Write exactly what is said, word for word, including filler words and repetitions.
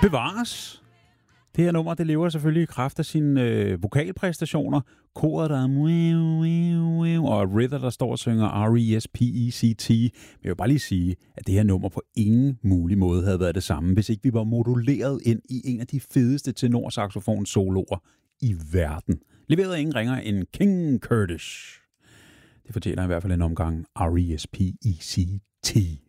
Bevares. Det her nummer, det lever selvfølgelig i kraft af sine øh, vokalpræstationer. Koret, der er wiu, wiu, wiu, og Ritter, der står og synger R E S P E C T. Men jeg vil bare lige sige, at det her nummer på ingen mulig måde havde været det samme, hvis ikke vi var moduleret ind i en af de fedeste tenorsaxofon-soloer i verden. Leveret af ingen ringer end King Curtis. Det fortjener i hvert fald en omgang R E S P E C T.